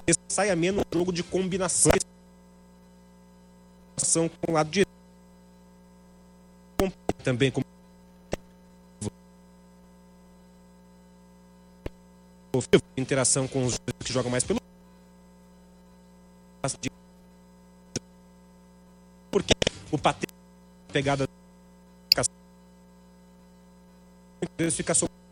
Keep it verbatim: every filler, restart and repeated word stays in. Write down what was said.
saia menos no jogo de combinação com o lado direito. Também com interação com os que jogam mais pelo porque o Patrick pegada fica